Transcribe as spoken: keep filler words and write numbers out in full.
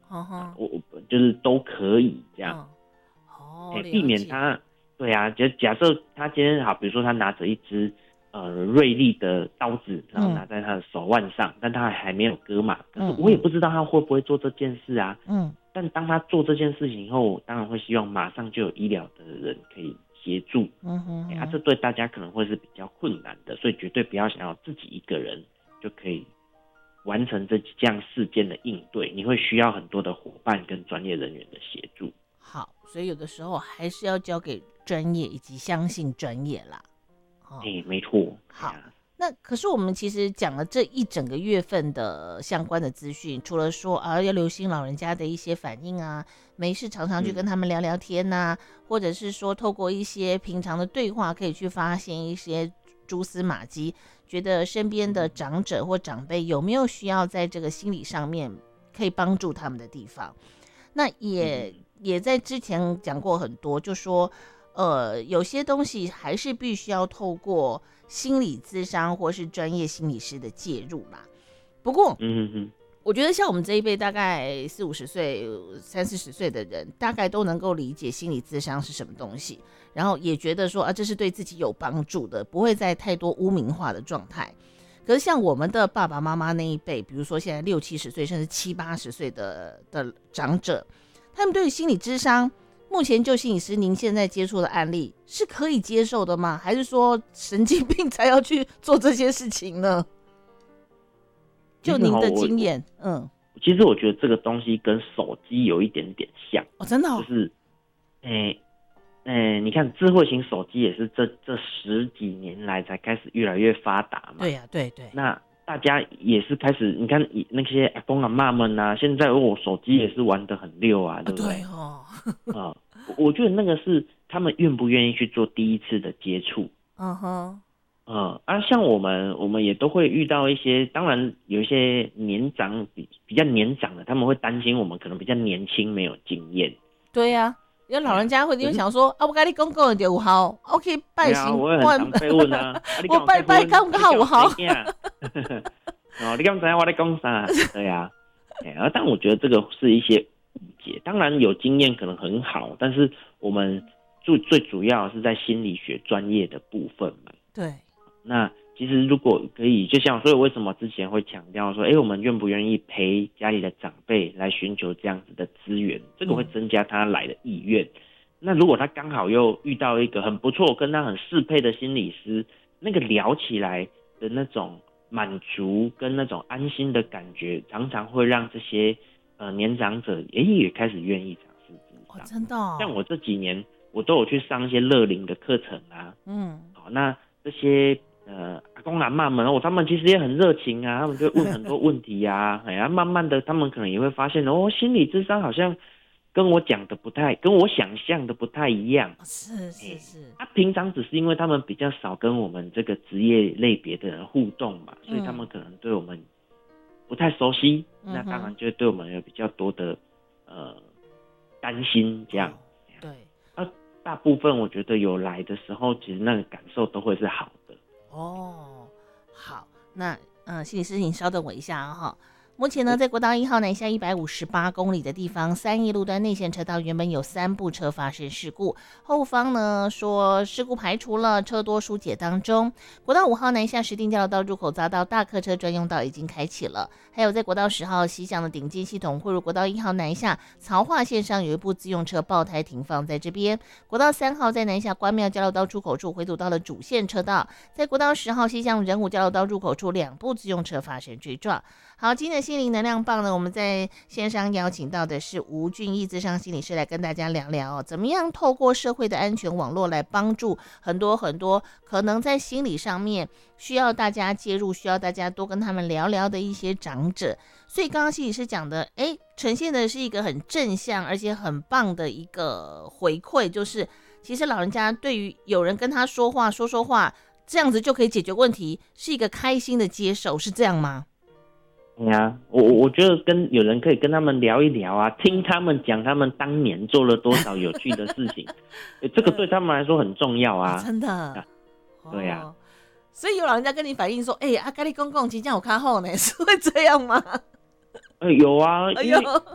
呵呵我我就是都可以这样， 嗯、哦， 欸、避免他，对啊，就假设他今天好，比如说他拿着一支呃锐利的刀子，然后拿在他的手腕上，嗯、但他还没有割嘛，可是我也不知道他会不会做这件事啊，嗯，但当他做这件事情以后，我当然会希望马上就有医疗的人可以协助，嗯哼、欸，啊，这对大家可能会是比较困难的，所以绝对不要想要自己一个人就可以完成这这样事件的应对，你会需要很多的伙伴跟专业人员的协助。 好，所以有的时候还是要交给专业以及相信专业啦。 哦，欸、没错。 好，那可是我们其实讲了这一整个月份的相关的资讯，除了说啊要留心老人家的一些反应啊，没事常常去跟他们聊聊天呐、啊嗯，或者是说透过一些平常的对话，可以去发现一些蛛丝马迹，觉得身边的长者或长辈有没有需要在这个心理上面可以帮助他们的地方。那也、嗯、也在之前讲过很多，就说呃有些东西还是必须要透过心理咨商或是专业心理师的介入啦。不过嗯嗯，我觉得像我们这一辈大概四五十岁三四十岁的人，大概都能够理解心理咨商是什么东西，然后也觉得说啊这是对自己有帮助的，不会在太多污名化的状态。可是像我们的爸爸妈妈那一辈，比如说现在六七十岁甚至七八十岁的的长者，他们对于心理咨商，目前就心理师您现在接触的案例是可以接受的吗？还是说神经病才要去做这些事情呢？就您的经验，嗯， 其实我觉得这个东西跟手机有一点点像哦，真的、哦， 就是，诶、欸。欸、你看智慧型手机也是这这十几年来才开始越来越发达嘛。 对呀、啊，对对。 那大家也是开始，你看那些阿公阿嬷们啊，现在我、哦、手机也是玩得很溜啊，对不对？ 对哦。 啊、嗯，我觉得那个是他们愿不愿意去做第一次的接触。 嗯哼。 嗯啊，像我们我们也都会遇到一些，当然有一些年长比比较年长的，他们会担心我们可能比较年轻没有经验。 对呀、啊。因为老人家会因为想说啊，我跟你讲讲就有效，我可以拜神， 我也很常被问啊，啊我拜拜刚刚有效。 哦，你刚才我在讲啥？对啊，啊，但我觉得这个是一些误解。当然有经验可能很好，但是我们最最主要是在心理学专业的部分嘛。 对。 那其实如果可以，就像所以为什么之前会强调说，哎、欸，我们愿不愿意陪家里的长辈来寻求这样子的资源，这个会增加他来的意愿。嗯、那如果他刚好又遇到一个很不错、跟他很适配的心理师，那个聊起来的那种满足跟那种安心的感觉，常常会让这些呃年长者哎、欸、也开始愿意尝试咨商。 哦，真的、哦。 像我这几年，我都有去上一些乐龄的课程啊。嗯。好，那这些。呃，阿公阿嬷们，哦，他们其实也很热情啊，他们就问很多问题啊，哎呀，慢慢的，他们可能也会发现，哦，心理咨商好像跟我讲的不太，跟我想象的不太一样。 是是是。 他、欸啊、平常只是因为他们比较少跟我们这个职业类别的人互动嘛，所以他们可能对我们不太熟悉，嗯、那当然就对我们有比较多的呃担心这样。 哦、对。 啊，大部分我觉得有来的时候，其实那个感受都会是好的。 哦，好，那嗯，心理师，请稍等我一下哈。目前呢，在国道一号南下一百五十八公里的地方，三义路段内线车道原本有三部车发生事故，后方呢说事故排除了，车多疏解当中。国道五号南下石碇交流道入口匝道大客车专用道已经开启了，还有在国道十号西向的顶进系统汇入国道一号南下曹化线上有一部自用车爆胎停放在这边。国道三号在南下关庙交流道出口处回堵到了主线车道，在国道十号西向仁武交流道入口处两部自用车发生追撞。好，今天的心灵能量棒呢，我们在线上邀请到的是吴俊毅咨商心理师来跟大家聊聊、哦、怎么样透过社会的安全网络来帮助很多很多可能在心理上面需要大家介入，需要大家多跟他们聊聊的一些长者。所以刚刚心理师讲的，哎，呈现的是一个很正向而且很棒的一个回馈，就是其实老人家对于有人跟他说话说说话，这样子就可以解决问题，是一个开心的接受，是这样吗？ 对啊，我我觉得跟有人可以跟他们聊一聊啊，听他们讲他们当年做了多少有趣的事情，欸、这个对他们来说很重要啊。 哦、真的。 啊对啊、 哦。所以有老人家跟你反映说，哎、欸，啊，跟你公公真的有较好呢，是会这样吗？ 呃，有啊，因为